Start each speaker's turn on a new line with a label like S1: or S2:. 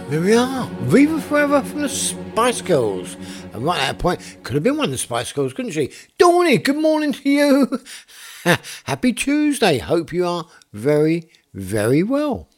S1: There we are. Viva Forever from the Spice Girls. And right at that point, could have been one of the Spice Girls, couldn't she? Dawny, good morning to you. Happy Tuesday. Hope you are very, very well.